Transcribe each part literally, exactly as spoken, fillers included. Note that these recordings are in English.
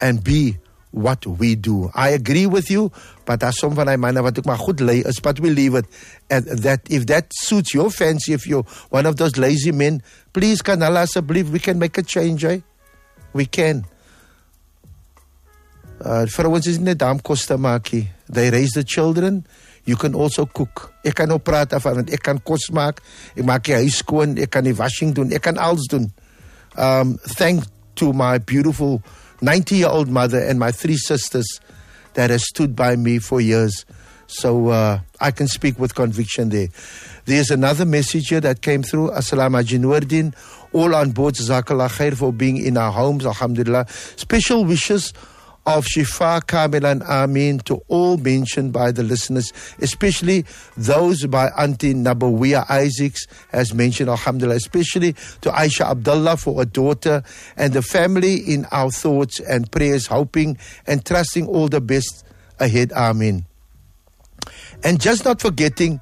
and be what we do. I agree with you, but as some van die manne wat ook maar goed lei is, but we leave it at that. If that suits your fancy, if you're one of those lazy men, please can Allah believe we can make a change, eh? We can. Uh, vrouwens is nie daam koste maak nie. They raise the children. You can also cook. Ek kan nou praat af, want ek kan kos maak. Ek maak die huis skoon. Ek kan die washing doen. Ek kan alles doen. Um, thank to my beautiful ninety-year-old mother and my three sisters that has stood by me for years. So uh, I can speak with conviction there. There's another message here that came through. Assalamu Jinwardin. All on board. Jazakallah khair for being in our homes. Alhamdulillah. Special wishes of Shifa, Kamil and Amin to all mentioned by the listeners, especially those by Auntie Nabawiya Isaacs, as mentioned, alhamdulillah, especially to Aisha Abdullah for a daughter and the family in our thoughts and prayers, hoping and trusting all the best ahead. Amin. And just not forgetting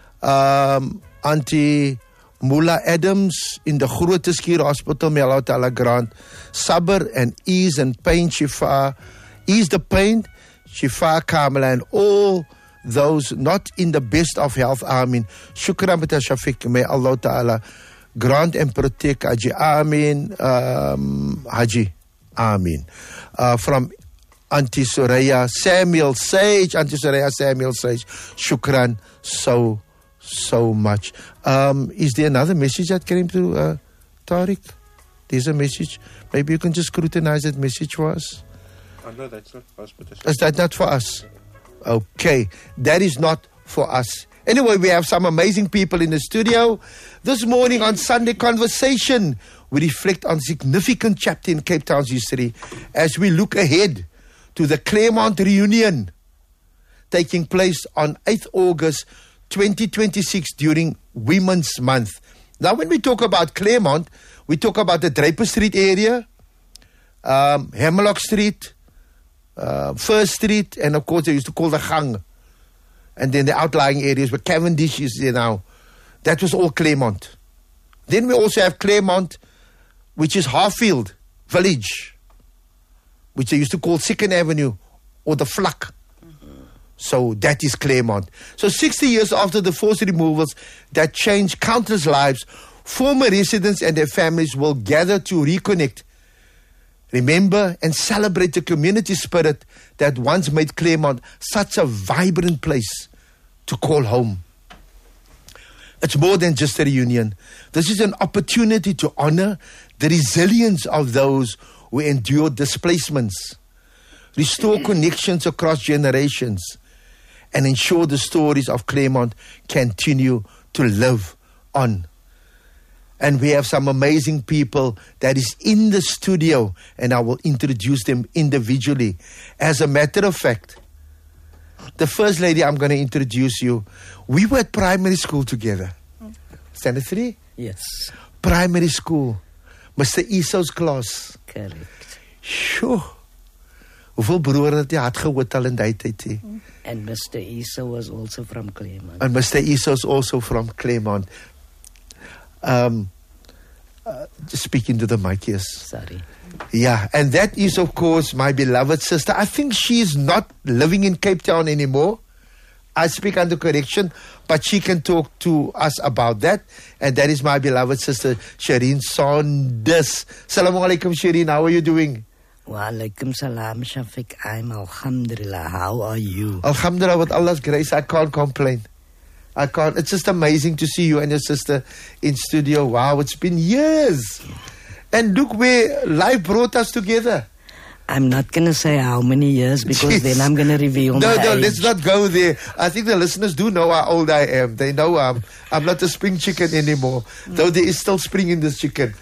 um, Auntie Mullah Adams in the Grote Schuur Hospital, may Allah Ta'ala grant sabr and ease and pain, shifa, ease the pain, shifa, kamala, and all those not in the best of health. Amin. Shukran bita Shafiq, may Allah Ta'ala grant and protect Haji. Amin. Um, Haji. Amin. Uh, from Auntie Soraya Samuel Sage, Auntie Soraya Samuel Sage, shukran so so much. Um, is there another message that came through, uh, Tariq? There's a message. Maybe you can just scrutinize that message for us. Oh, no, that's not for us. But is that not for us? Okay. That is not for us. Anyway, we have some amazing people in the studio. This morning on Sunday Conversation, we reflect on significant chapter in Cape Town's history as we look ahead to the Claremont reunion taking place on eighth August twenty twenty-six during Women's Month. Now, when we talk about Claremont, we talk about the Draper Street area, um, Hemlock Street, uh, First Street, and of course they used to call the Gang. And then the outlying areas where Cavendish is there now. That was all Claremont. Then we also have Claremont, which is Harfield Village, which they used to call Second Avenue or the Flak. So that is Claremont. So sixty years after the forced removals that changed countless lives, former residents and their families will gather to reconnect, remember and celebrate the community spirit that once made Claremont such a vibrant place to call home. It's more than just a reunion. This is an opportunity to honor the resilience of those who endured displacements, restore connections across generations, and ensure the stories of Claremont continue to live on. And we have some amazing people that is in the studio, and I will introduce them individually. As a matter of fact, the first lady I'm going to introduce you, we were at primary school together. Standard three? Yes. Primary school. Mister Esau's class. Correct. Sure. Hoeveel broer het jy hard gehotel in die tyd? And Mister Esau was also from Claremont. And Mister Esau is also from Claremont. Um, uh, just speaking to the mic, yes. Sorry. Yeah, and that is, of course, my beloved sister. I think she's not living in Cape Town anymore. I speak under correction, but she can talk to us about that. And that is my beloved sister, Shireen Saunders. Assalamu alaikum, Shireen. How are you doing? Wa alaikum salam, Shafiq. I'm alhamdulillah. How are you? Alhamdulillah, with Allah's grace, I can't complain. I can't. It's just amazing to see you and your sister in studio. Wow, it's been years. And look where life brought us together. I'm not going to say how many years because Jeez. then I'm going to reveal no, my No, no, age. let's not go there. I think the listeners do know how old I am. They know I'm, I'm not a spring chicken anymore, mm. though there is still spring in this chicken.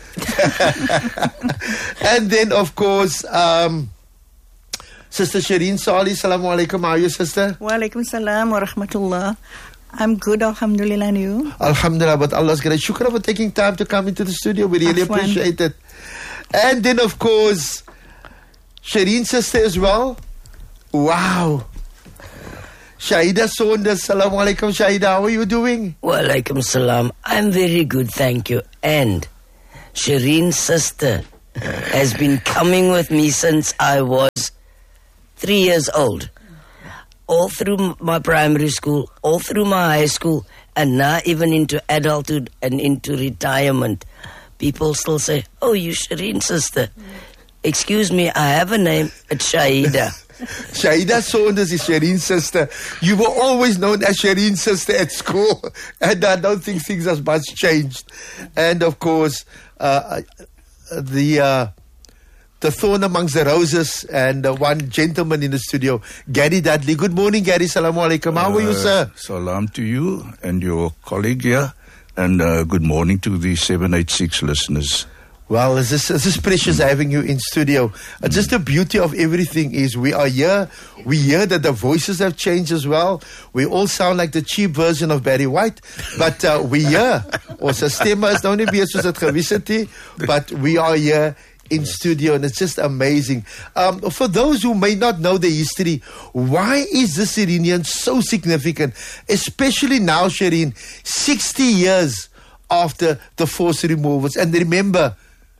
And then, of course, um, Sister Shireen Sali, Assalamu alaikum. How are you, sister? Wa alaikum salam wa rahmatullah. I'm good, alhamdulillah, and you? Alhamdulillah, but Allah's grace. Shukra for taking time to come into the studio. We really Afwan. appreciate it. And then, of course, Shireen's sister as well. Wow. Shahida Saunders. Assalamu alaikum, Shahida. How are you doing? Wa alaikum salam. I'm very good, thank you. And Shireen's sister, has been coming with me since I was three years old. All through my primary school, all through my high school, and now even into adulthood and into retirement. People still say, oh, you Shireen's sister. Excuse me, I have a name, it's Shahida. Shahida Saunders is Shireen's sister. You were always known as Shireen's sister at school, and I don't think things have much changed. And of course, uh, the uh, the thorn amongst the roses, and uh, one gentleman in the studio, Gary Dudley. Good morning, Gary. Salamu alaikum. How are you, sir? Uh, salam to you and your colleague here, and uh, good morning to the seven eighty-six listeners. Well, this is, this is precious having you in studio. Uh, just the beauty of everything is we are here. We hear that the voices have changed as well. We all sound like the cheap version of Barry White. But uh, we here. Ons stemme is nou nie meer soos dit gewys het nie, but we are here in studio, and it's just amazing. Um, for those who may not know the history, why is this reunion so significant? Especially now, Shireen, sixty years after the forced removals. And remember,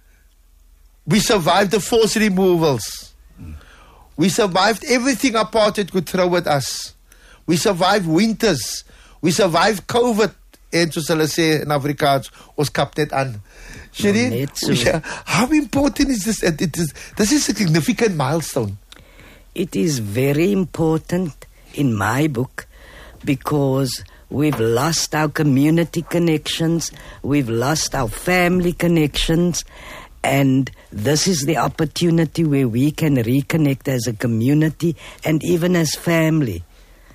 we survived the forced removals. We survived everything apartheid could throw at us. We survived winters. We survived COVID. En soos hulle sê in Afrikaans, ons kap net aan. Shireen, so. How important is this? It is, this is a significant milestone. It is very important in my book because we've lost our community connections, we've lost our family connections, and this is the opportunity where we can reconnect as a community and even as family,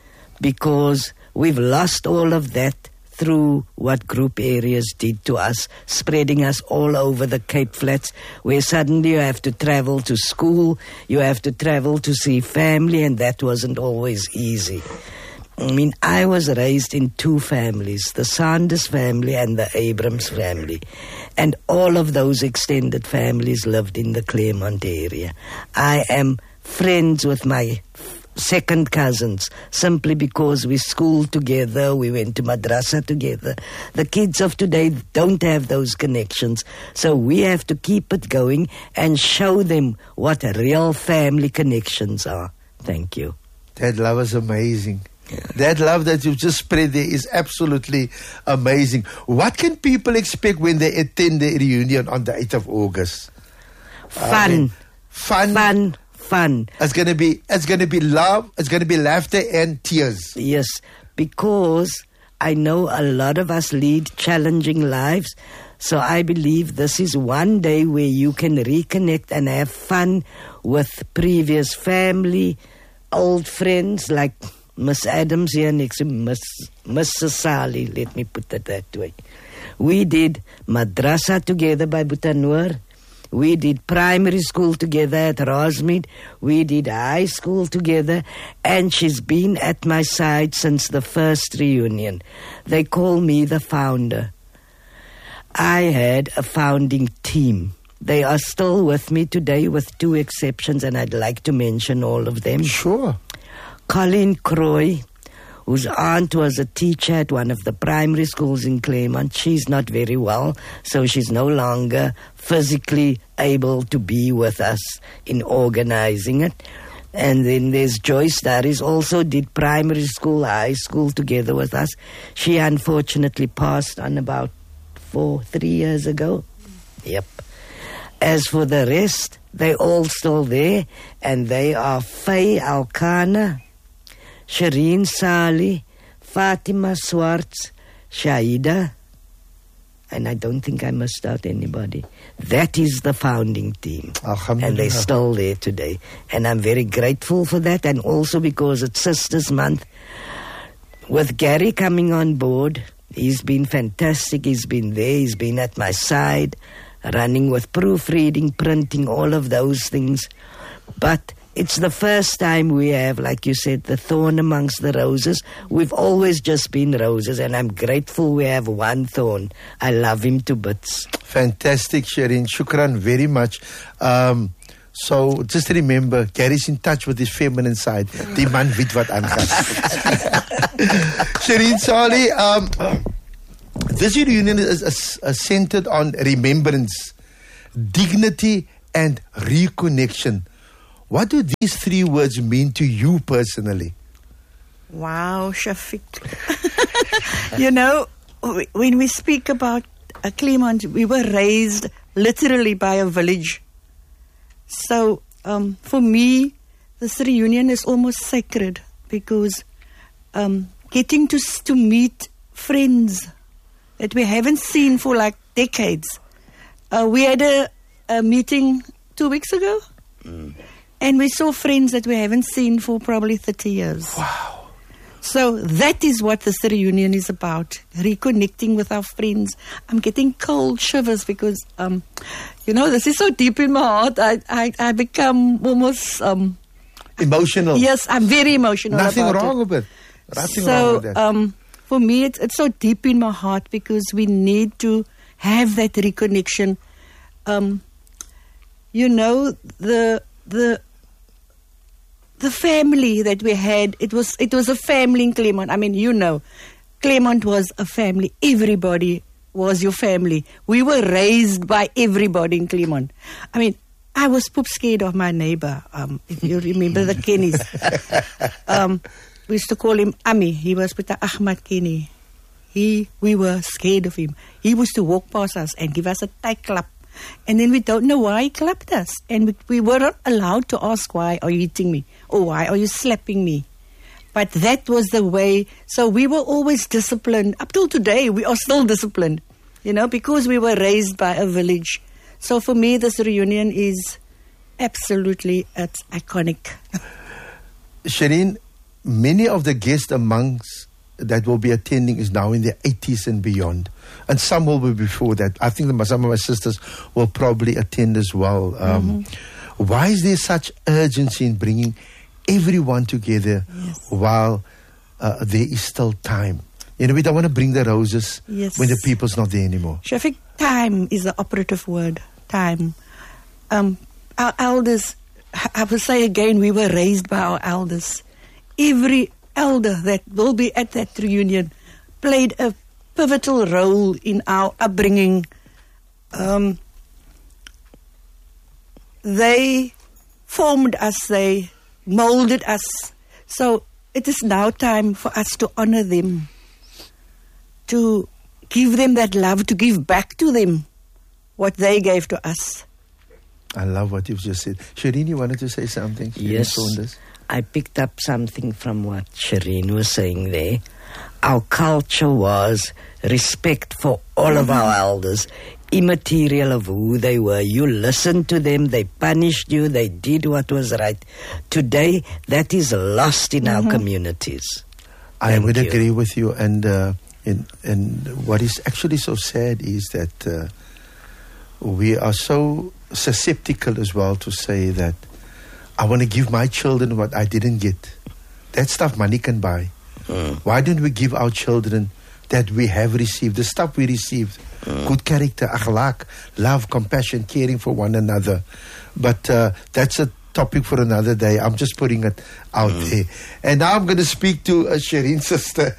because we've lost all of that through what group areas did to us, spreading us all over the Cape Flats, where suddenly you have to travel to school, you have to travel to see family, and that wasn't always easy. I mean, I was raised in two families, the Sanders family and the Abrams family. And all of those extended families lived in the Claremont area. I am friends with my second cousins simply because we schooled together, we went to madrasa together. The kids of today don't have those connections. So we have to keep it going and show them what real family connections are. Thank you. That love is amazing. Yeah. That love that you've just spread there is absolutely amazing. What can people expect when they attend the reunion on the eighth of August? Fun. I mean, fun. Fun. Fun. It's going to be, it's going to be love, it's going to be laughter and tears. Yes, because I know a lot of us lead challenging lives. So I believe this is one day where you can reconnect and have fun with previous family, old friends like Miss Adams here next to Miss Missus Sali, let me put it that way. We did madrasa together by Butanur. We did primary school together at Rosemead. We did high school together. And she's been at my side since the first reunion. They call me the founder. I had a founding team. They are still with me today with two exceptions, and I'd like to mention all of them. Sure. Colleen Croy, whose aunt was a teacher at one of the primary schools in Claremont. She's not very well, so she's no longer physically able to be with us in organizing it. And then there's Joyce Daris, also did primary school, high school together with us. She unfortunately passed on about four, three years ago. Yep. As for the rest, they're all still there, and they are Faye Alkana, Shireen Sali, Fatima Swartz, Shahida, and I don't think I missed out anybody. That is the founding team, and they're still there today. And I'm very grateful for that, and also because it's Sisters Month. With Gary coming on board, he's been fantastic. He's been there. He's been at my side, running with proofreading, printing, all of those things. But it's the first time we have, like you said, the thorn amongst the roses. We've always just been roses, and I'm grateful we have one thorn. I love him to bits. Fantastic, Shireen. Shukran very much. Um, so just remember, Gary's in touch with his feminine side. Die man weet wat aangaan. Shireen Sali, um, this reunion is, is, is centered on remembrance. dignity, and reconnection. What do these three words mean to you personally? Wow, Shafiq. You know, w- when we speak about uh, Claremont, we were raised literally by a village. So um, for me, this reunion is almost sacred because um, getting to s- to meet friends that we haven't seen for like decades. Uh, we had a, a meeting two weeks ago, mm. and we saw friends that we haven't seen for probably thirty years. Wow. So that is what this reunion is about, reconnecting with our friends. I'm getting cold shivers because, um, you know, this is so deep in my heart. I, I, I become almost... Um, emotional. Yes, I'm very emotional Nothing about wrong it. with it. Nothing so, wrong with that. Um, for me, it's, it's so deep in my heart because we need to have that reconnection. Um, you know, the the... The family that we had, it was it was a family in Claremont. I mean, you know, Claremont was a family. Everybody was your family. We were raised by everybody in Claremont. I mean, I was poop scared of my neighbor, um, if you remember the Kennys. Um, we used to call him Ami. He was with the Ahmad Kenny. He, we were scared of him. He used to walk past us and give us a tight clap. And then we don't know why he clapped us. And we, we were not allowed to ask, why are you hitting me? Or why are you slapping me? But that was the way. So we were always disciplined. Up till today, we are still disciplined. You know, because we were raised by a village. So for me, this reunion is absolutely, it's iconic. Shireen, many of the guests amongst that will be attending is now in their eighties and beyond. And some will be before that. I think that some of my sisters will probably attend as well. Um, mm-hmm. Why is there such urgency in bringing everyone together yes. while uh, there is still time? You know, we don't want to bring the roses yes. when the people's not there anymore. Shafiq, time is the operative word. Time. Um, our elders, I will say again, we were raised by our elders. Every elder that will be at that reunion played a pivotal role in our upbringing. Um, they formed us, they molded us. So it is now time for us to honor them, to give them that love, to give back to them what they gave to us. I love what you've just said. Shireen, you wanted to say something? Shireen Yes. Saunders? I picked up something from what Shireen was saying there. Our culture was respect for all mm-hmm. of our elders, immaterial of who they were. You listened to them, they punished you, they did what was right. Today, that is lost in mm-hmm. our communities. I Thank would you. agree with you. And, uh, in, and what is actually so sad is that uh, we are so susceptible as well to say that I want to give my children what I didn't get. That stuff money can buy. Mm. Why don't we give our children that we have received, the stuff we received? Mm. Good character, akhlaq, love, compassion, caring for one another. But uh, that's a topic for another day. I'm just putting it out mm. there. And now I'm going to speak to a Shireen's sister.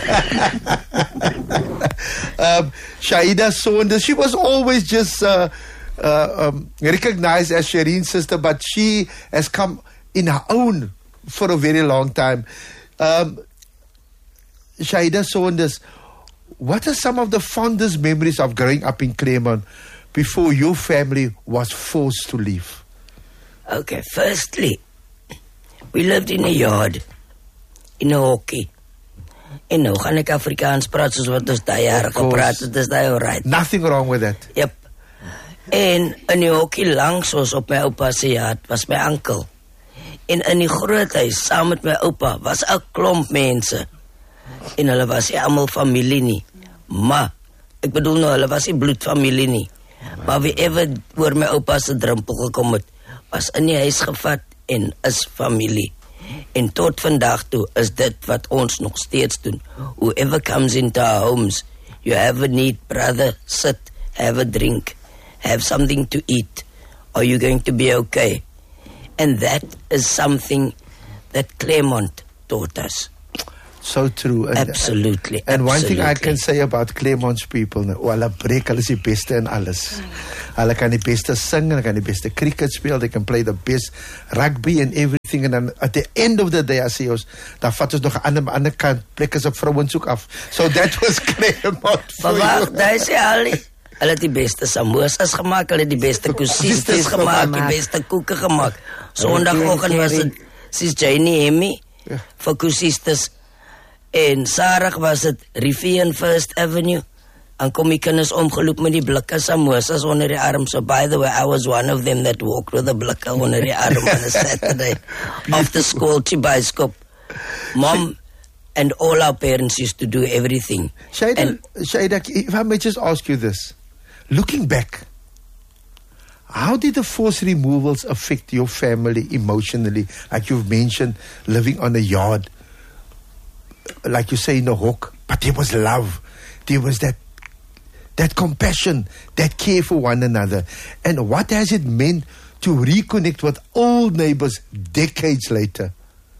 um, Shaida Saunders. She was always just... Uh, Uh, um, recognized as Shireen's sister, but she has come in her own for a very long time. Um, Shaida Saunders, what are some of the fondest memories of growing up in Claremont before your family was forced to leave? Okay, firstly, we lived in a yard, in a hockey. En nou gaan ek Afrikaans praat soos wat ons daai jare gepraat het, is daai alright. Nothing wrong with that. Yep. En in die hokkie langs ons op my oupa se yard was my oom. En in die groot huis saam met my oupa was 'n klomp mense. En hulle was nie almal familie nie. Maar ek bedoel nou hulle was nie bloedfamilie nie. Maar wie ever oor my oupa se drempel gekom het, was in die huis gevat en is familie. En tot vandag toe is dit wat ons nog steeds doen. Whoever comes into our homes, you have a need, brother, sit, have a drink. Have something to eat. Are you going to be okay? And that is something that Claremont taught us. So true. And, Absolutely. And one thing I absolutely. can say about Clermont's people, nou, hulle breek, hulle is die beste in alles. Hulle kan die beste sing, hulle kan die beste cricket speel, they can play the best rugby and everything. And then at the end of the day, as jy ons, dan vat ons nog aan die ander kant, plek as 'n vrouwensoek af. So that was Clermont for Maar wag, you. daar is al. Hulle het die beste samosas gemaak, hulle het die beste kusistes gemaak, die beste koeke gemaak. Sondagoggend was dit sis Janie Hemmy Ja. vir kusistes. En Sarah was dit Rivier en First Avenue. En kom die kinders omgeloop met die blikke samosas onder die arm. So by the way, I was one of them that walked with a blikke onder die arm on a Saturday. After school to bioscope. Mom and all our parents used to do everything. Shaida, And Shaida, if I may just ask you this. Looking back, how did the forced removals affect your family emotionally? Like you've mentioned, living on a yard, like you say in a hawk, but there was love. There was that that compassion, that care for one another. And what has it meant to reconnect with old neighbors decades later?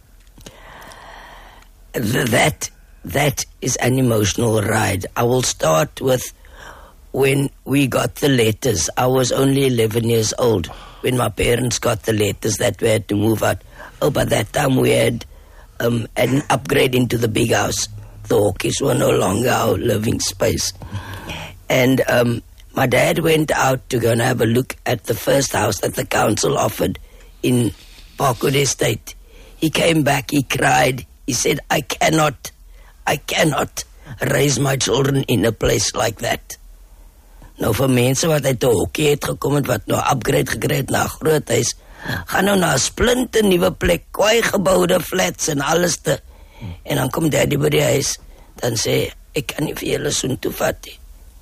Th- that that is an emotional ride. I will start with when we got the letters. I was only eleven years old when my parents got the letters that we had to move out. Oh, by that time we had um, an upgrade into the big house. The Hawkies were no longer our living space. And um, my dad went out to go and have a look at the first house that the council offered in Parkwood Estate. He came back, he cried. He said, I cannot, I cannot raise my children in a place like that. Nou vir mense wat uit 'n hokkie het gekom het, wat nou upgrade gekry het na 'n groot huis, gaan nou na 'n splinte nuwe plek, kwai geboude flats en alles te. En dan kom daddy by die huis, dan sê, ek kan nie vir julle soontoe vat nie.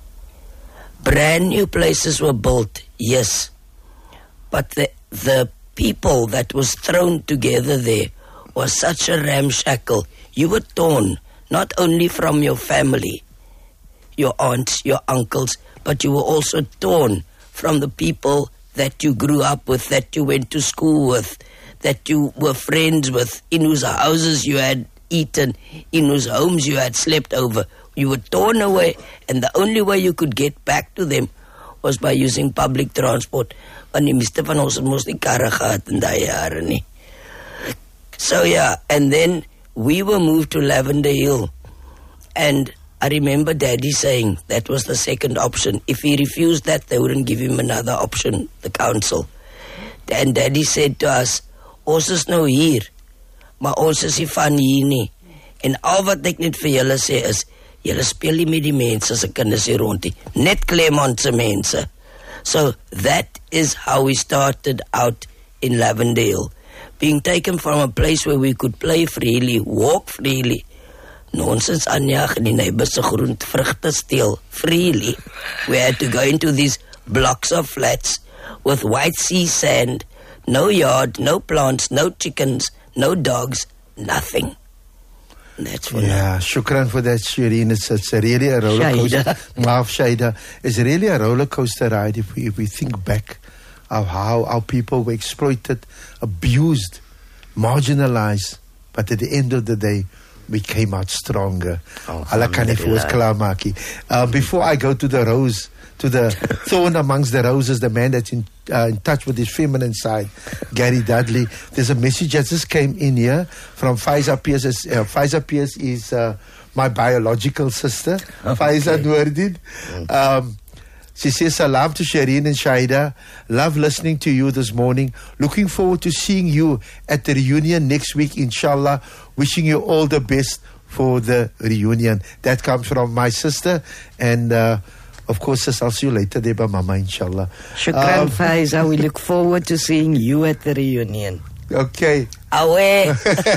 Brand new places were built, yes. But the, the people that was thrown together there was such a ramshackle. You were torn, not only from your family, your aunts, your uncles, but you were also torn from the people that you grew up with, that you went to school with, that you were friends with, in whose houses you had eaten, in whose homes you had slept over. You were torn away, and the only way you could get back to them was by using public transport. Want die meeste van ons het mos nie karre gehad in daai jare nie. So yeah, and then we were moved to Lavender Hill, and I remember Daddy saying that was the second option. If he refused that, they wouldn't give him another option, the council. And Daddy said to us, ons is nou hier, maar ons is nie van hier nie. En al wat ek net vir julle sê is, julle speel nie met die mense se kinders hier rond nie. Net Clermont se mense. So that is how we started out in Lavender Hill. Being taken from a place where we could play freely, walk freely, nonsense aanjaag en die neighbors se groente vrugte steel freely. We had to go into these blocks of flats with white sea sand, no yard, no plants, no chickens, no dogs, nothing. And that's what Yeah, shukran for that, Shireen. It's, it's a really a roller coaster. Maaf, Shaida. It's really a roller coaster ride if we, if we think back of how our people were exploited, abused, marginalized. But at the end of the day, we came out stronger. Allah kan nie vir ons klaarmaak nie. Uh, before I go to the rose, to the thorn amongst the roses, the man that's in, uh, in touch with his feminine side, Gary Dudley. There's a message that just came in here from Faiza Pierce. Uh, Faiza Pierce is uh, my biological sister, okay. Faiza Noordin. Um, she says, salam to Shireen and Shaida. Love listening to you this morning. Looking forward to seeing you at the reunion next week, inshallah. Wishing you all the best for the reunion. That comes from my sister. And... Uh, Of course, sis, I'll see you later there by Mama, inshallah. Shukran, um, Faiza. We look forward to seeing you at the reunion. Okay. Away.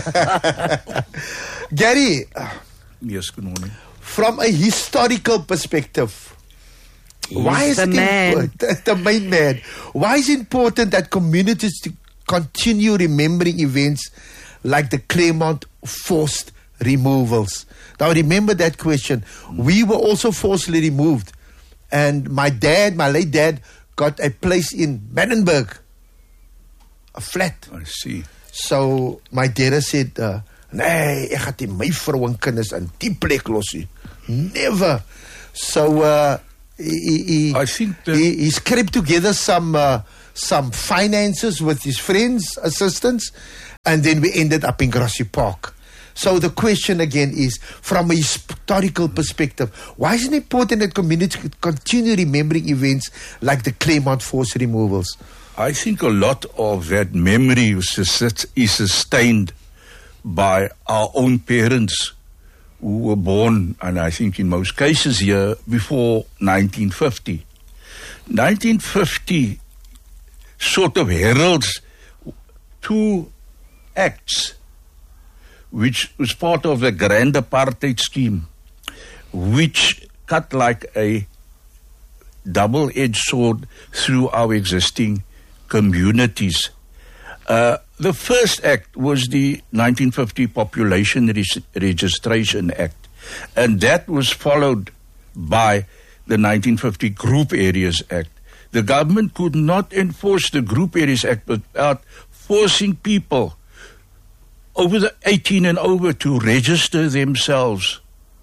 Gary. Yes, good morning. From a historical perspective, He's why is the it man. important, the main man? Why is it important that communities to continue remembering events like the Clermont forced removals? Now remember that question. We were also forcibly removed. And my dad, my late dad, got a place in Bannenberg, a flat. I see. So my dad said, uh, Nee, ek gaan nie my vrou en kinders in die plek los nie. Never. So uh he, he, I think that he, he scraped together some uh, some finances with his friends, assistants, and then we ended up in Grassy Park. So the question again is, from a historical perspective, why is it important that communities continue remembering events like the Claremont force removals? I think a lot of that memory is sustained by our own parents who were born, and I think in most cases here, before nineteen fifty. nineteen fifty sort of heralds two acts which was part of the grand apartheid scheme, which cut like a double-edged sword through our existing communities. Uh, the first act was the nineteen fifty Population Re- Registration Act, and that was followed by the nineteen fifty Group Areas Act. The government could not enforce the Group Areas Act without forcing people over the eighteen and over to register themselves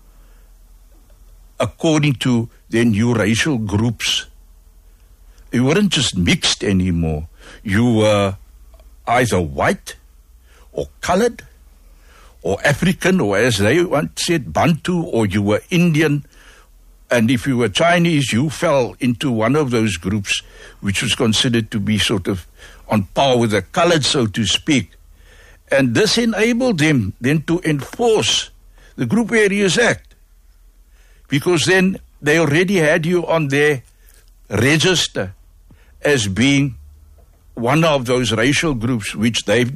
according to their new racial groups. You weren't just mixed anymore. You were either white or colored or African, or as they once said, Bantu, or you were Indian. And if you were Chinese, you fell into one of those groups which was considered to be sort of on par with the colored, so to speak. And this enabled them then to enforce the Group Areas Act, because then they already had you on their register as being one of those racial groups which they've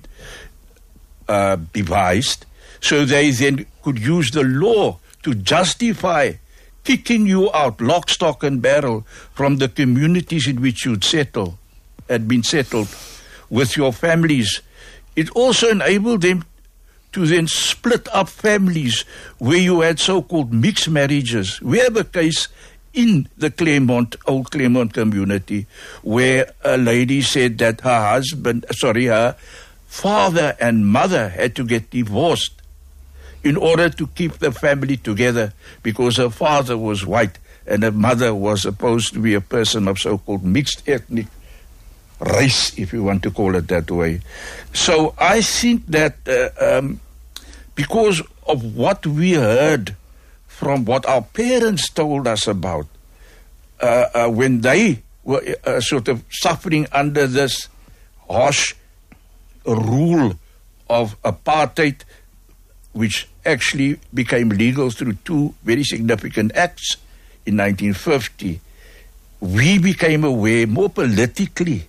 uh, devised, so they then could use the law to justify kicking you out, lock, stock and barrel, from the communities in which you'd settled, had been settled with your families. It also enabled them to then split up families where you had so-called mixed marriages. We have a case in the Claremont, old Claremont community, where a lady said that her husband, sorry, her father and mother had to get divorced in order to keep the family together, because her father was white and her mother was supposed to be a person of so-called mixed ethnic race, if you want to call it that way. So I think that uh, um, because of what we heard from what our parents told us about uh, uh, when they were uh, sort of suffering under this harsh rule of apartheid, which actually became legal through two very significant acts in nineteen fifty, we became aware more politically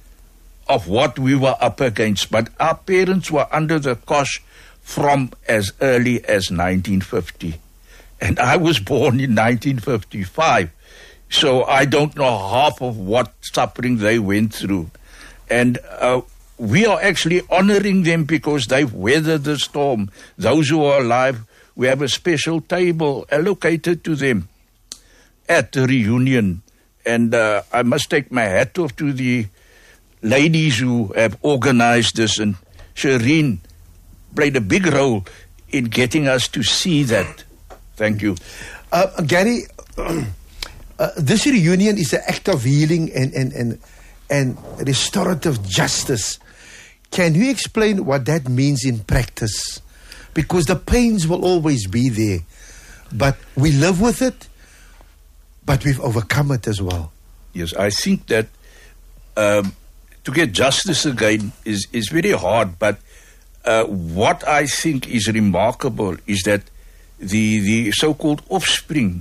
of what we were up against. But our parents were under the cosh from as early as nineteen fifty. And I was born in nineteen fifty-five. So I don't know half of what suffering they went through. And uh, we are actually honoring them because they've weathered the storm. Those who are alive, we have a special table allocated to them at the reunion. And uh, I must take my hat off to the ladies who have organized this, and Shireen played a big role in getting us to see that. Thank you. Uh, Gary, uh, this reunion is an act of healing and, and, and, and restorative justice. Can you explain what that means in practice? Because the pains will always be there, but we live with it, but we've overcome it as well. Yes, I think that um, to get justice again is, is very hard, but uh, what I think is remarkable is that the, the so-called offspring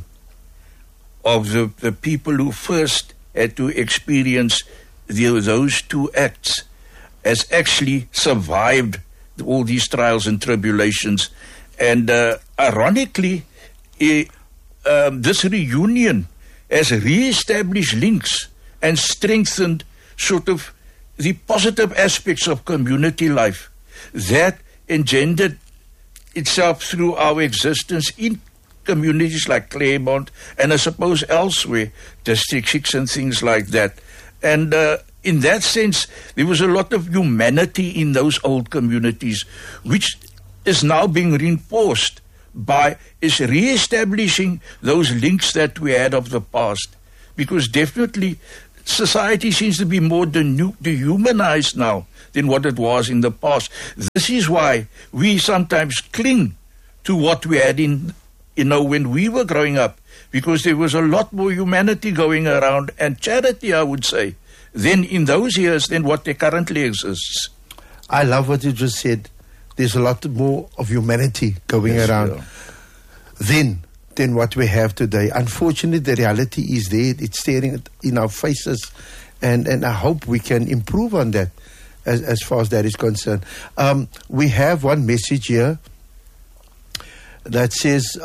of the, the people who first had to experience the, those two acts has actually survived all these trials and tribulations. And uh, ironically, eh, um, this reunion has re-established links and strengthened sort of the positive aspects of community life that engendered itself through our existence in communities like Claremont and I suppose elsewhere, District six and things like that. And uh, in that sense, there was a lot of humanity in those old communities, which is now being reinforced by is re-establishing those links that we had of the past. Because definitely society seems to be more de- dehumanized now than what it was in the past. This is why we sometimes cling to what we had in, you know, when we were growing up, because there was a lot more humanity going around and charity, I would say, than in those years than what there currently exists. I love what you just said. There's a lot more of humanity going Yes, around yeah. then than what we have today. Unfortunately, the reality is there. It's staring in our faces, and, and I hope we can improve on that as, as far as that is concerned. Um, we have one message here that says,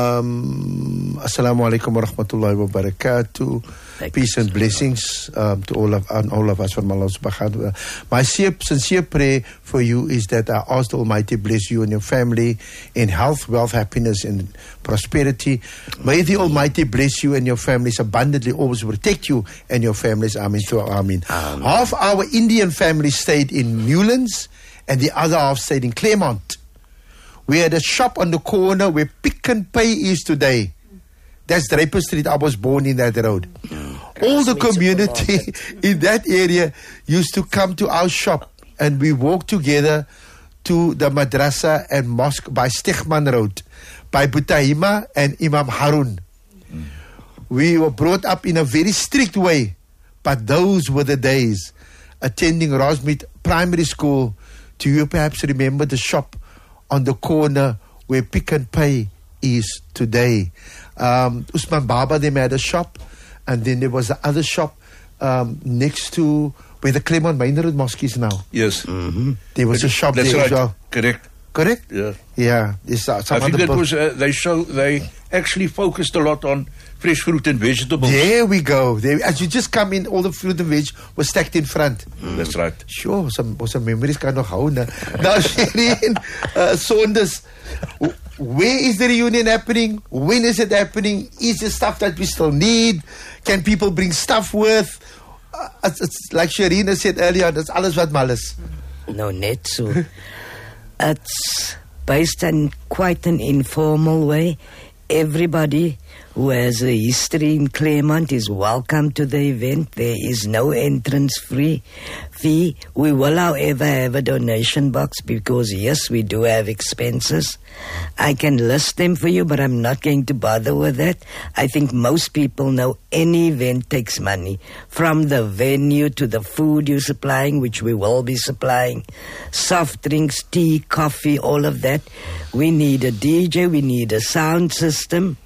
um, Assalamu alaikum wa rahmatullahi wa barakatuh. Thank Peace you. and blessings um, to all of on all of us from Allah subhanahu wa ta'ala. My sincere, sincere prayer for you is that I ask the Almighty bless you and your family in health, wealth, happiness, and prosperity. May the Almighty bless you and your families abundantly, always protect you and your families. Amen. To Amen. Amen. Half our Indian family stayed in Newlands and the other half stayed in Claremont. We had a shop on the corner where Pick and Pay is today. That's Draper Street. I was born in that road. All the community in that area used to come to our shop, and we walked together to the madrasa and mosque by Stegman Road, by Butahima and Imam Harun. We were brought up in a very strict way, but those were the days. Attending Rosmead Primary School, do you perhaps remember the shop on the corner where Pick and Pay is today? Um, Usman Baba, they had a shop, and then there was the other shop um, next to where the Claremont Main Road Mosque is now. Yes. There was a shop That's there right. as well. Correct. Correct? Yeah. Yeah. There's uh, some I think other it bus- was, uh, they show, they actually focused a lot on fresh fruit and vegetables. There we go. There, as you just come in, all the fruit and veg was stacked in front. That's right. Sure, some some memories kan nog hou. Ne? Now, Shireen uh, Saunders, w- where is the reunion happening? When is it happening? Is it stuff that we still need? Can people bring stuff with? Uh, it's, it's like Shireen said earlier, that's alles wat mal is. No, net so. It's based on quite an informal way. Everybody who has a history in Claremont is welcome to the event. There is no entrance free fee. We will, however, have a donation box because, yes, we do have expenses. I can list them for you, but I'm not going to bother with that. I think most people know any event takes money, from the venue to the food you're supplying, which we will be supplying, soft drinks, tea, coffee, all of that. We need a D J, we need a sound system.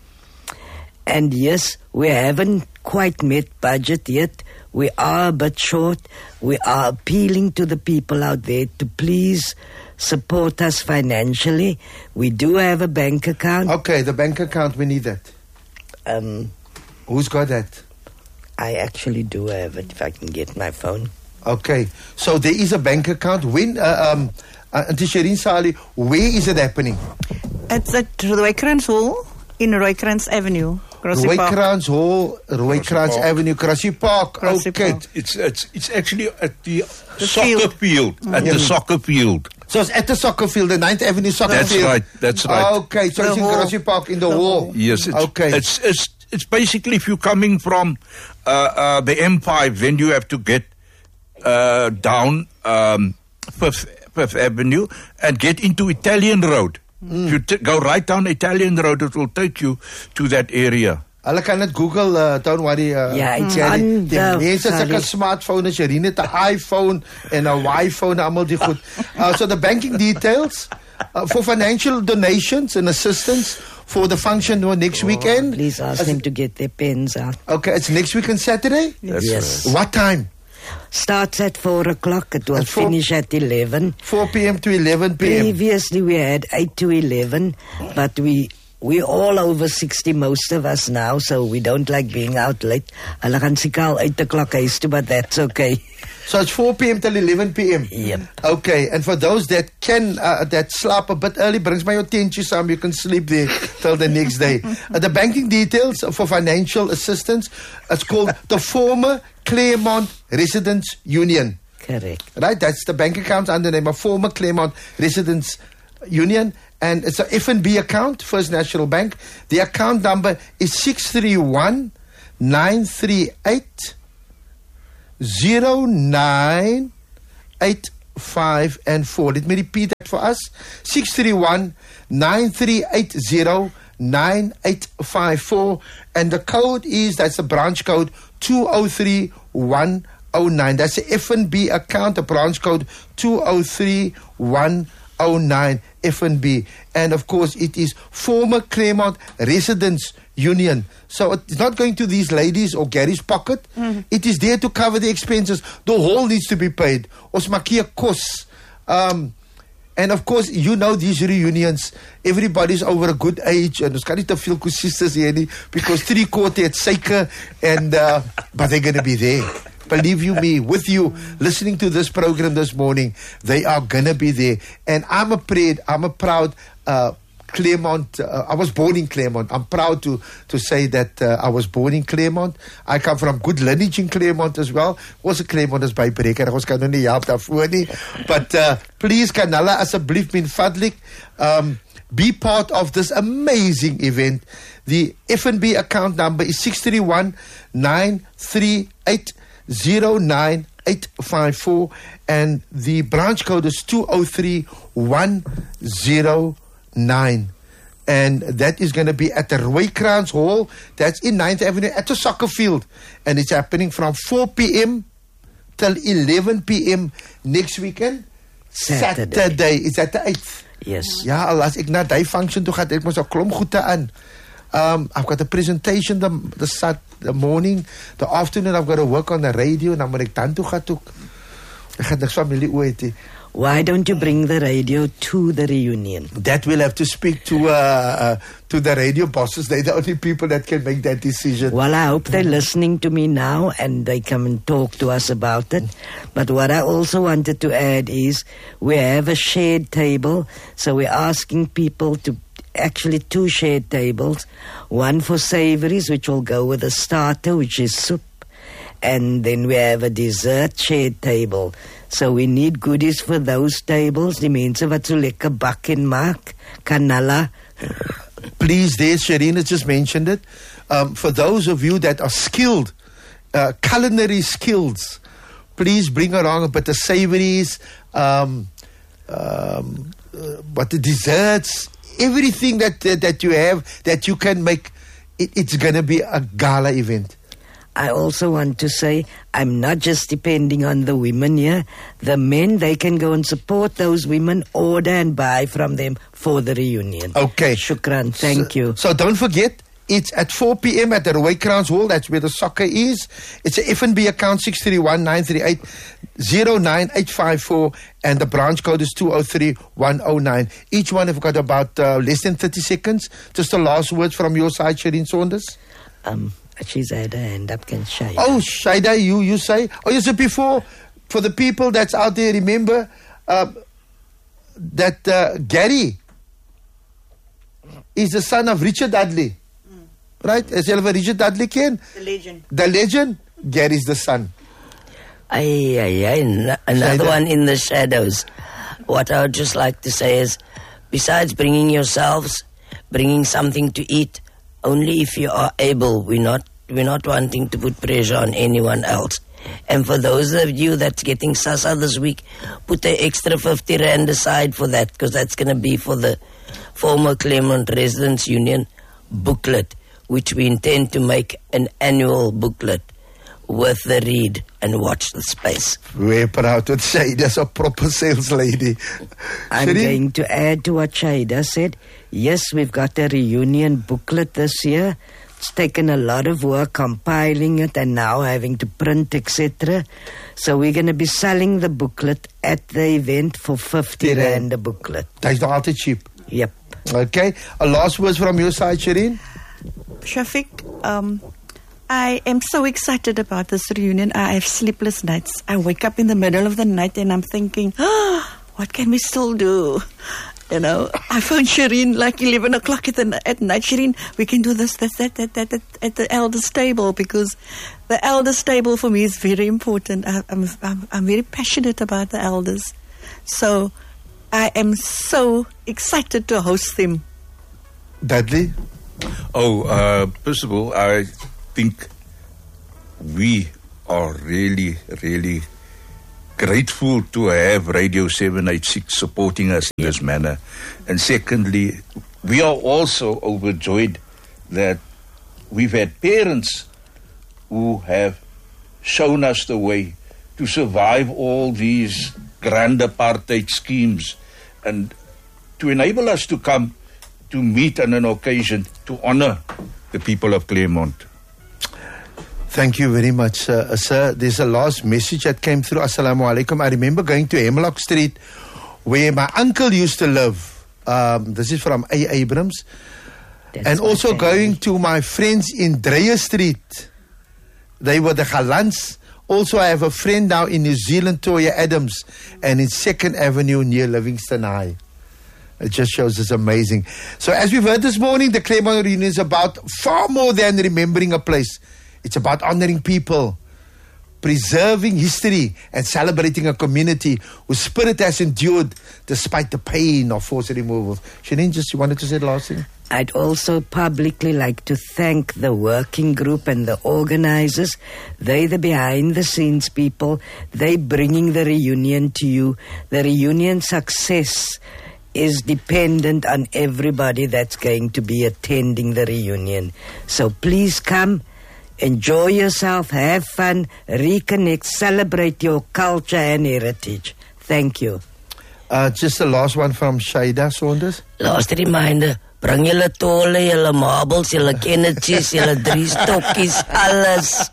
And yes, we haven't quite met budget yet. We are a bit short. We are appealing to the people out there to please support us financially. We do have a bank account. Okay, the bank account, we need that. Um, Who's got that? I actually do have it, if I can get my phone. Okay, so there is a bank account. When, uh, um, uh, Auntie Shireen Sali, where is it happening? It's at Roykrans Hall in Roykrans Avenue, Grassy Park. Roykrans Hall, Roykrans Park. Avenue, Grassy Park. Grassy Okay. Park. It's, it's, it's actually at the, The soccer field. field. At Yeah. the soccer field. So it's at the soccer field, the ninth Avenue soccer That's field. right, that's right. Okay, so The it's in hall. Grassy Park in the, The hall. hall. Yes, it's, Okay. it's, it's, it's basically if you're coming from uh, uh, the M five, then you have to get uh, down um, Fifth, Fifth Avenue and get into Italian Road. Mm. If you t- go right down Italian Road, it will take you to that area. Hulle kan dit Google, uh, don't worry. Uh, Ja, it's ja, die, on die the- mense het sulke sorry. smartphone, as Shireen het 'n iPhone en 'n iPhone, allemaal die goed. Uh, so the banking details uh, for financial donations and assistance for the function uh, next weekend. Please ask As- them to get their pens out. Okay, it's next weekend Saturday? That's Yes. What time? Starts at four o'clock. It will At four- finish at eleven. four p.m. to eleven p.m. Previously, we had eight to eleven, but we we're all over sixty, most of us now, so we don't like being out late. Hulle gaan seker al eight o'clock huis toe, but that's okay. So it's four p.m. till eleven p.m. Yep. Okay, and for those that can, uh, that slaap a bit early, brings my your tentjie saam, you can sleep there till the next day. Uh, the banking details for financial assistance, it's called the former Claremont Residents Union. Correct. Right, that's the bank account under the name of former Claremont Residents Union, and it's a F N B account, First National Bank. The account number is six three one, nine three eight, zero nine eight five and four. Let me repeat that for us. six three one, nine three eight zero nine eight five four, and the code is, that's the branch code, two oh three one oh nine. That's the F N B account, the branch code two oh three one oh nine, F N B. And of course it is former Claremont Residents Union. So it's not going to these ladies or Gary's pocket. Mm-hmm. It is there to cover the expenses. The hall needs to be paid. Ons maak hier kos. Um And of course, you know these reunions, everybody's over a good age, and ons kan nie te veel kosistes hier nie, because three quarter het suiker, and uh, but they're going to be there. Believe you me, with you, listening to this program this morning, they are going to be there. And I'm a proud, I'm a proud uh, Claremont. Uh, I was born in Claremont. I'm proud to to say that uh, I was born in Claremont. I come from good lineage in Claremont as well. Was a Claremont as bybreker. Ons kan nou nie help daarvoor nie. But uh, please, kan hulle asseblief min fadlik um, be part of this amazing event. The F N B account number is six three one, nine three eight zero nine eight five four, and the branch code is two oh three one oh nine, and that is going to be at the Rooikrans Hall. That's in ninth Avenue at the soccer field, and it's happening from four p.m. till eleven p.m. next weekend, Saturday. Saturday. Is that the eighth? Yes. Ja, al as ek na die function toe gaan, ek mos 'n klomp goede aan. Um, I've got a presentation the the sat the morning, the afternoon I've got to work on the radio, en dan moet ek dan toe gaan ook. Ek gaan niks familie ooit hê. Why don't you bring the radio to the reunion? That we'll have to speak to uh, uh, to the radio bosses. They're the only people that can make that decision. Well, I hope they're listening to me now and they come and talk to us about it. But what I also wanted to add is we have a shared table, so we're asking people to actually two shared tables, one for savories, which will go with a starter, which is soup, and then we have a dessert shared table. So we need goodies for those tables. Die mense wat so lekker bak en maak, canala. Please, there, Shireen has just mentioned it. Um, for those of you that are skilled, uh, culinary skills, please bring along a bit of savories, um, um, uh, but the desserts, everything that uh, that you have that you can make. It, it's going to be a gala event. I also want to say I'm not just depending on the women here. The men, they can go and support those women, order and buy from them for the reunion. Okay. Shukran, thank so, you. So don't forget, it's at four p.m. at the Rooikrans Hall. That's where the soccer is. It's a F N B account six three one, nine three eight, zero nine eight five four, and the branch code is two oh three one oh nine. Each one have got about uh, less than thirty seconds. Just the last words from your side, Shireen Saunders. Um... She's had her hand up, can Shaida. Oh, Shaida, you, you say? Oh, you said before, for the people that's out there, remember uh, that uh, Gary is the son of Richard Dudley. Mm. Right? As you ever Richard Dudley ken? The legend. The legend? Gary's the son. Aye, aye, aye. N- another Shaida. one in the shadows. What I would just like to say is, besides bringing yourselves, bringing something to eat, only if you are able. We're not we're not wanting to put pressure on anyone else. And for those of you that's getting SASSA this week, put the extra fifty rand aside for that, because that's going to be for the former Claremont Residents Union booklet, which we intend to make an annual booklet with the read and watch the space. We're proud to say that's a proper sales lady. I'm Shireen? going to add to what Shaida said. Yes, we've got a reunion booklet this year. It's taken a lot of work compiling it and now having to print, et cetera. So we're going to be selling the booklet at the event for fifty rand a booklet. That's not altijd cheap. Yep. Okay. A last words from your side, Shireen? Shafiq, um, I am so excited about this reunion. I have sleepless nights. I wake up in the middle of the night and I'm thinking, oh, what can we still do? You know, I phone Shireen like eleven o'clock at, the, at night. Shireen, we can do this, this, that, that, that, that at the elders' table, because the elders' table for me is very important. I, I'm, I'm, I'm very passionate about the elders. So I am so excited to host them. Dudley? Oh, uh, first of all, I think we are really, really grateful to have Radio seven eighty-six supporting us in this manner. And secondly, we are also overjoyed that we've had parents who have shown us the way to survive all these grand apartheid schemes and to enable us to come to meet on an occasion to honor the people of Claremont. Thank you very much, uh, sir. There's a last message that came through. Assalamu alaikum. I remember going to Hemlock Street where my uncle used to live. Um, this is from A. Abrams. That's and my also family. going to my friends in Dreyer Street. They were the Galants. Also, I have a friend now in New Zealand, Toya Adams, and in second Avenue near Livingston High. It just shows it's amazing. So as we've heard this morning, the Claremont Reunion is about far more than remembering a place. It's about honoring people, preserving history, and celebrating a community whose spirit has endured despite the pain of forced removal. Shireen, just you wanted to say the last thing? I'd also publicly like to thank the working group and the organizers. They're the behind-the-scenes people. They're bringing the reunion to you. The reunion success is dependent on everybody that's going to be attending the reunion. So please come, enjoy yourself, have fun, reconnect, celebrate your culture and heritage. Thank you. Uh, just the last one from Shaida Saunders. Last reminder, bring julle tolle, julle marbles, julle kennetjies, julle drie stokkies, alles.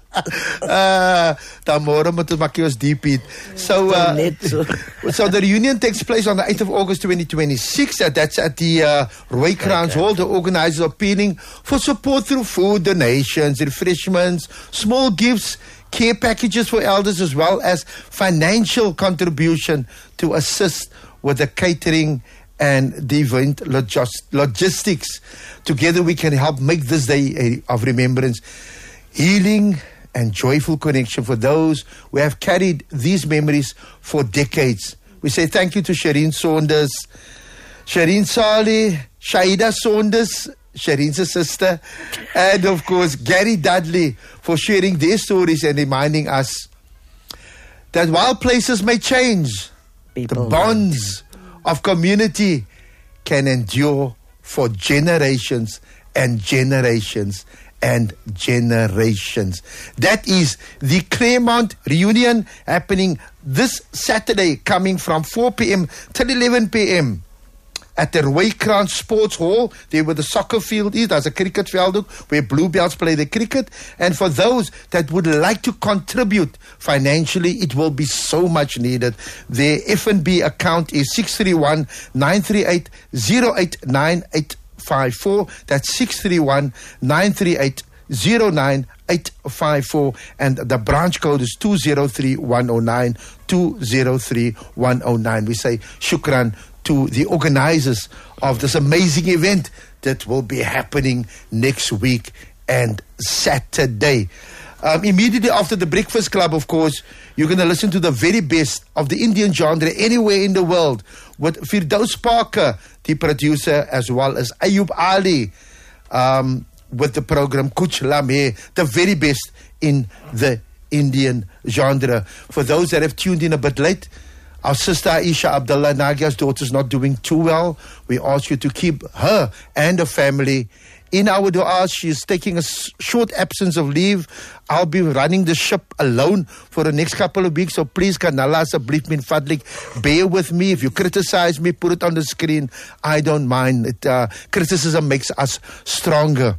uh, dan môre moet ons makkie ons diep eat. So, uh, Net so. so the reunion takes place on the eighth of August twenty twenty-six. Uh, that's at the uh, Roy Crowns Hall. The organizers are appealing for support through food donations, refreshments, small gifts, care packages for elders, as well as financial contribution to assist with the catering and the event logis- logistics. Together we can help make this day of remembrance, healing and joyful connection for those who have carried these memories for decades. We say thank you to Shireen Saunders, Shireen Saleh, Shaida Saunders, Shireen's sister, and of course Gary Dudley for sharing their stories and reminding us that while places may change, People the bonds of community can endure for generations and generations and generations. That is the Claremont Reunion happening this Saturday, coming from four p.m. till eleven p.m. at the Roy Crowns Sports Hall. There where the soccer field is. There's a cricket field where Bluebells play the cricket. And for those that would like to contribute financially, it will be so much needed. Their F N B account is six three one, nine three eight, zero eight nine eight five four. That's six three one, nine three eight, zero nine eight five four. And the branch code is two zero three one zero nine, two zero three one zero nine. We say shukran to the organizers of this amazing event that will be happening next week and Saturday. Um, immediately after the Breakfast Club, of course, you're going to listen to the very best of the Indian genre anywhere in the world with Firdaus Parker, the producer, as well as Ayub Ali um, with the program Kuch Lam Hai, the very best in the Indian genre. For those that have tuned in a bit late, our sister Aisha Abdullah, Nagia's daughter, is not doing too well. We ask you to keep her and her family in our dua. She is taking a s- short absence of leave. I'll be running the ship alone for the next couple of weeks. So please, kan Allah asseblief min fadlik, bear with me. If you criticize me, put it on the screen. I don't mind. It, uh, criticism makes us stronger.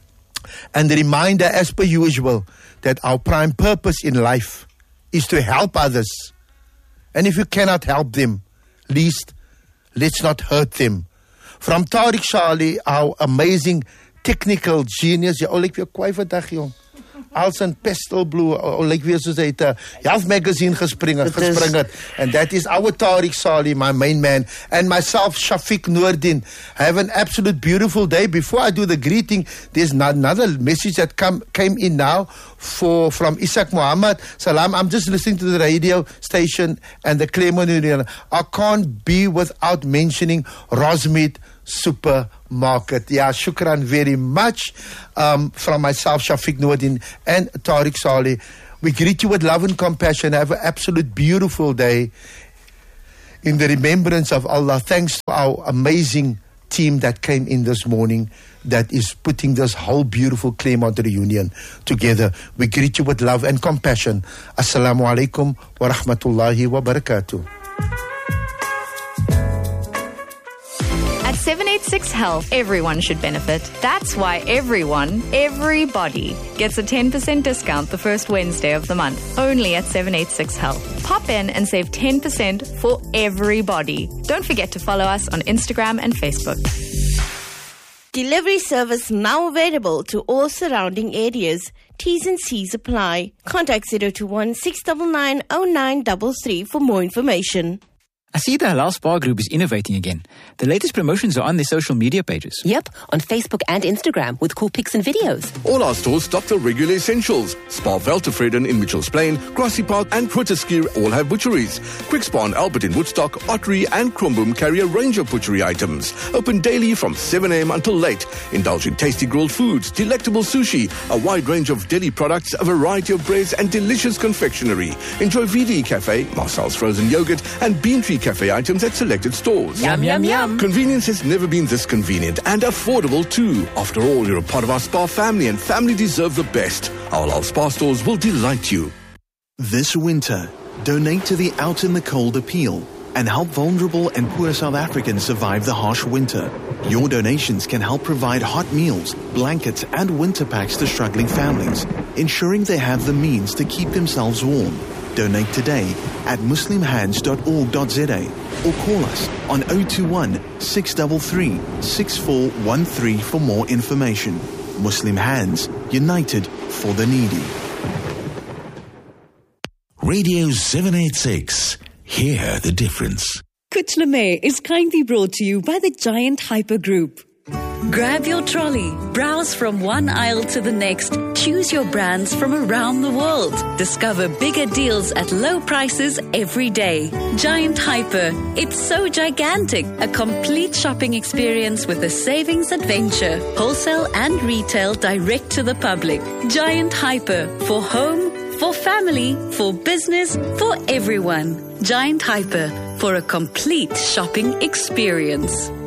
And the reminder, as per usual, that our prime purpose in life is to help others. And if you cannot help them, least let's not hurt them. From Tariq Shali, our amazing technical genius. Ja, Olik weer kwaai vandag, jong. als in Pestel Blue, or like we soos hy het 'n Health magazine gespring het, Dit is- gespring het. And that is our Tariq Saleh, my main man, and myself, Shafiq Noordin. Have an absolute beautiful day. Before I do the greeting, there's not another message that come came in now for from Isaac Muhammad. Salam, I'm just listening to the radio station and the Claremont Union. I can't be without mentioning Rosmeat Supermarket. Yeah, shukran very much um, from myself, Shafiq Noordin, and Tariq Saleh. We greet you with love and compassion. Have an absolute beautiful day in the remembrance of Allah. Thanks to our amazing team that came in this morning that is putting this whole beautiful Claremont reunion together. We greet you with love and compassion. Assalamu alaikum wa rahmatullahi wa barakatuh. At seven eighty-six Health, everyone should benefit. That's why everyone, everybody, gets a ten percent discount the first Wednesday of the month, only at seven eighty-six Health. Pop in and save ten percent for everybody. Don't forget to follow us on Instagram and Facebook. Delivery service now available to all surrounding areas. T's and C's apply. Contact zero two one, six nine nine, zero nine three three for more information. I see the Halal Spa Group is innovating again. The latest promotions are on their social media pages. Yep, on Facebook and Instagram with cool pics and videos. All our stores stock the regular essentials. Spa Veltevreden in Mitchells Plain, Grassy Park and Grooteskier all have butcheries. Quick Spa and Albert in Woodstock, Ottery and Kromboom carry a range of butchery items. Open daily from seven a.m. until late. Indulge in tasty grilled foods, delectable sushi, a wide range of deli products, a variety of breads and delicious confectionery. Enjoy V D Cafe, Marcel's frozen yogurt and Bean Tree Cafe items at selected stores. Yum, yum, yum. Convenience has never been this convenient and affordable too. After all, you're a part of our spa family and family deserve the best. Our Halal Spa stores will delight you. This winter, donate to the Out in the Cold appeal and help vulnerable and poor South Africans survive the harsh winter. Your donations can help provide hot meals, blankets and winter packs to struggling families, ensuring they have the means to keep themselves warm. Donate today at muslim hands dot org dot za or call us on zero two one, six three three, six four one three for more information. Muslim Hands, united for the needy. Radio seven eighty-six. Hear the difference. Kutlame is kindly brought to you by the Giant Hyper Group. Grab your trolley, browse from one aisle to the next, choose your brands from around the world. Discover bigger deals at low prices every day. Giant Hyper, it's so gigantic. A complete shopping experience with a savings adventure. Wholesale and retail direct to the public. Giant Hyper, for home, for family, for business, for everyone. Giant Hyper, for a complete shopping experience.